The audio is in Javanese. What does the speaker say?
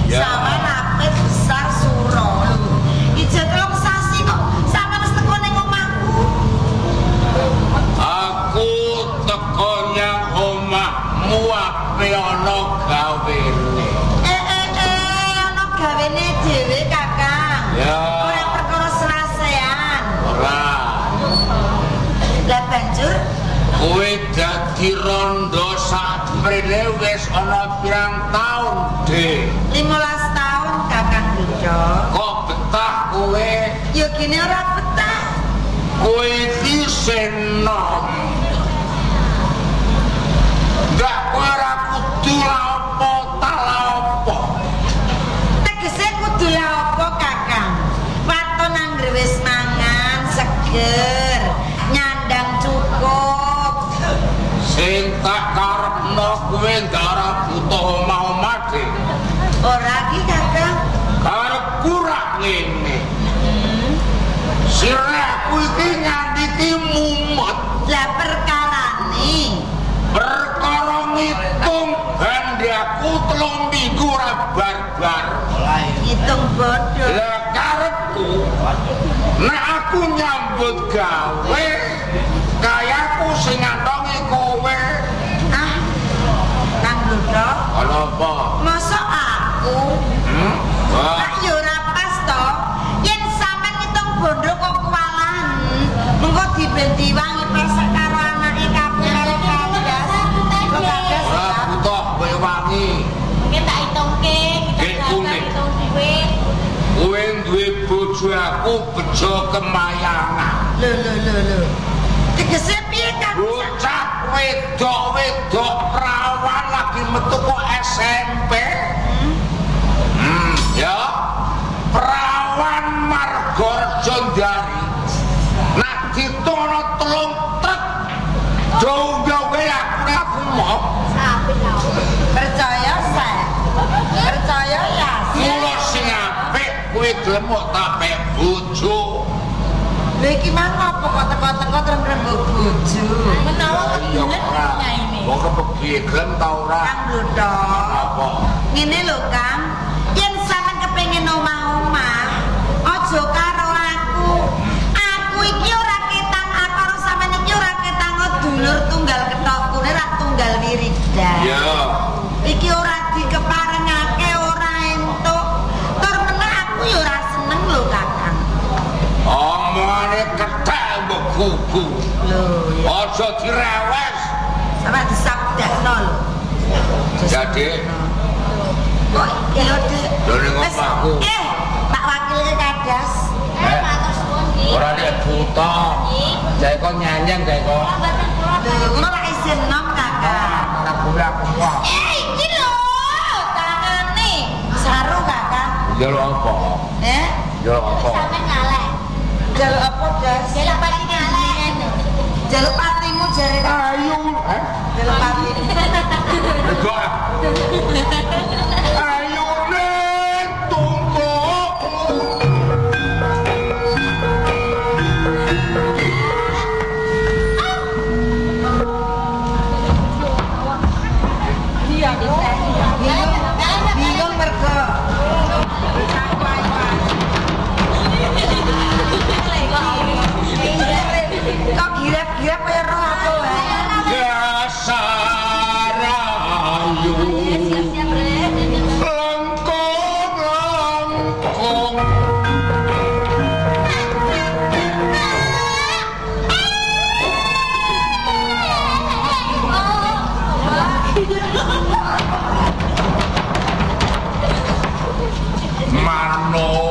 sama lapis besar suro ijo telung sasi kok sampe wis teko ning omahku. Aku teko nyang omahmu ape ana gawene. Ana gawene dhewe Kakang. Ya. Ora perkara serasean. Ora. Lah banjur kowe dadi rondo saprene wis ana pirang taun, Dik? 15 tahun Kakang Dudo. Kok betah kowe? Ya gini ora betah. Kowe iki senom. Ndak kowe ora kudu lapo ta lapo. Tegese kudu la apa Kakang? Waton anggere wis mangan seger, nyandang cukup. Sing tak karepno kowe ndak ora butuh omah-omah, Dik. Ora ki Kakang. Karepku ra ngene. Sirahku iki nganditi mumet. Lah perkarane Perkara ngitung bandaku 3 minggu ora bar-bar. hitung bodoh. Lah karepku nek aku nyambut gawe kayaku sing ngantongi kowe. Ah, Kang Dudo, Ana apa? mosok aku Wah, ah ya ora pas to. Yen sampean ngitung bondo kok kewalahan, mengko dibendiwangi pesek karo anake kabeh karo Kadas. Kok Kadas ora butuh kowe wangi. Mungkin tak hitungke, Nggih, kita kuning. hitung duit. Kowe duwe bojo aku bejo kemayangan. Lho. Tegese piye Kang? Bocah wedok perawan lagi metu kok SMP. Ya. Perawan Margorejo Ndari. Nak ditung ana 3 truk. Jauh-jauh aku mau. Sapi tau. Percaya saya. Percaya ya. Mula sing apik kowe gelem kok tak pek bojo. Lha iki mang apa kok teko-teko terus rembug bojo. Menawa Iya kebelet ora. nyaine. Kok kepiye gelem ta ora? Kang Dudo. Apa? Ngene lho Kang, yen sampean kepengin omah-omah, aja karo aku. Aku iki ora ketang karo sampean iki ora ketang dulur tunggal ketokune ra tunggal wiridan. Ya. Iki ora dikeparengake ora entuk. Tur meneh aku ya ora seneng lho Kakang. Omongane kethek mbok kuku. Lho ya. Aja direwes. Sampe disabdakno lho. Jadi Kok iya Dik? Lho, ning Wes, omahku. tak wakilke Kadas. Matur suwun nggih. ora nek buta. Jae kok nyanyeng jae kok. Ora mboten kula. Lho, ngono lak isin nom Kakak. Ora boleh aku kuat. Iki lho, tangane saru Kakak. Jaluk apa? Jaluk apa? Sampe ngaleh. Jaluk apa, Das? Jaluk pati ngaleh. Jaluk patimu jare Ayo. jaluk patimu. Enggak. Ayo nek tumpuk. Bingung mergo. Kok girap-girap kaya roh apa wae? Dasar ayu. Siap-siap, Bre. Langkung. Mano